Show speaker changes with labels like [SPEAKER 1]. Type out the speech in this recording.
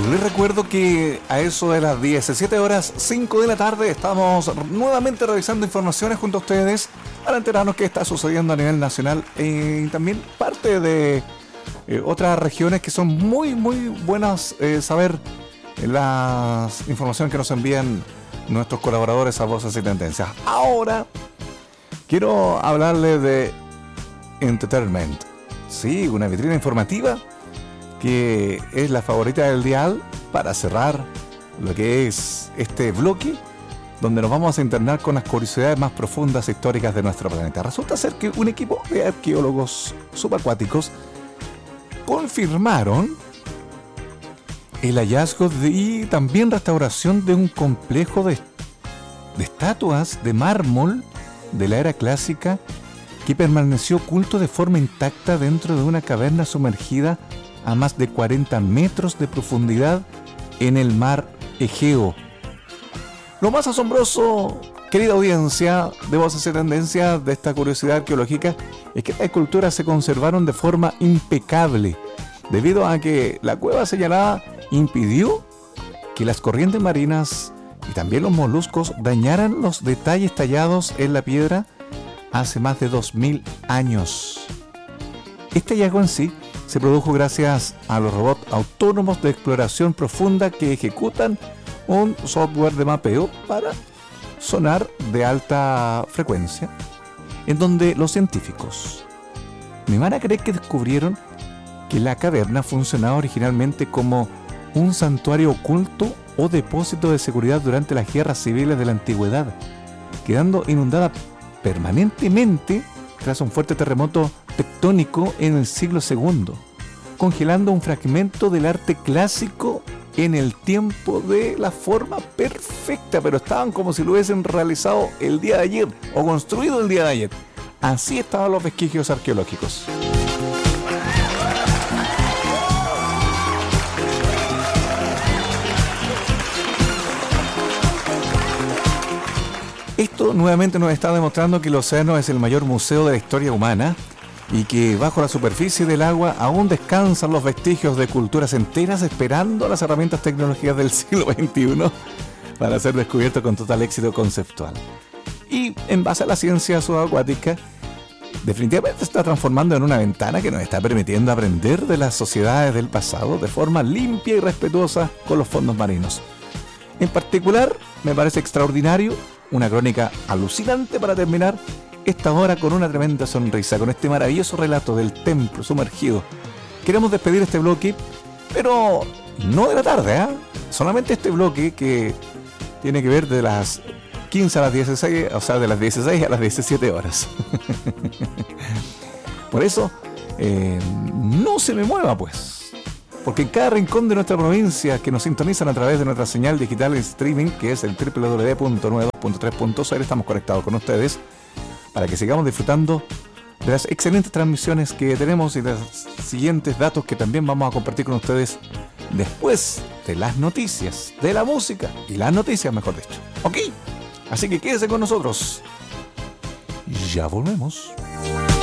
[SPEAKER 1] Les recuerdo que a eso de las 17 horas 5 de la tarde estamos nuevamente revisando informaciones junto a ustedes para enterarnos qué está sucediendo a nivel nacional y también parte de otras regiones que son muy buenas saber las informaciones que nos envían nuestros colaboradores a Voces y Tendencias. Ahora quiero hablarles de Entertainment. Sí, una vitrina informativa que es la favorita del dial para cerrar lo que es este bloque donde nos vamos a internar con las curiosidades más profundas e históricas de nuestro planeta. Resulta ser que un equipo de arqueólogos subacuáticos confirmaron el hallazgo y también restauración de un complejo de estatuas de mármol de la era clásica que permaneció oculto de forma intacta dentro de una caverna sumergida a más de 40 metros de profundidad en el mar Egeo. Lo más asombroso, querida audiencia de Voces y Tendencias, de esta curiosidad arqueológica es que las esculturas se conservaron de forma impecable, debido a que la cueva señalada impidió que las corrientes marinas y también los moluscos dañaran los detalles tallados en la piedra hace más de 2000 años. Este hallazgo en sí se produjo gracias a los robots autónomos de exploración profunda que ejecutan un software de mapeo para sonar de alta frecuencia, en donde los científicos me van a creer que descubrieron que la caverna funcionaba originalmente como un santuario oculto o depósito de seguridad durante las guerras civiles de la antigüedad, quedando inundada permanentemente tras un fuerte terremoto tectónico en el siglo II, congelando un fragmento del arte clásico en el tiempo de la forma perfecta, pero estaban como si lo hubiesen realizado el día de ayer o construido el día de ayer. Así estaban los vestigios arqueológicos. Esto nuevamente nos está demostrando que el océano es el mayor museo de la historia humana y que bajo la superficie del agua aún descansan los vestigios de culturas enteras esperando las herramientas tecnológicas del siglo XXI para ser descubiertos con total éxito conceptual. Y en base a la ciencia subacuática, definitivamente se está transformando en una ventana que nos está permitiendo aprender de las sociedades del pasado de forma limpia y respetuosa con los fondos marinos. En particular, me parece extraordinario una crónica alucinante para terminar esta hora con una tremenda sonrisa, con este maravilloso relato del templo sumergido. Queremos despedir este bloque, pero no de la tarde, ¿eh? Solamente este bloque que tiene que ver de las 15 a las 16, o sea, de las 16 a las 17 horas. Por eso, no se me mueva pues. Porque en cada rincón de nuestra provincia que nos sintonizan a través de nuestra señal digital en streaming, que es el www.92.3.0, estamos conectados con ustedes para que sigamos disfrutando de las excelentes transmisiones que tenemos y de los siguientes datos que también vamos a compartir con ustedes después de las noticias, de la música y las noticias, mejor dicho. ¿Ok? Así que quédese con nosotros. Ya volvemos.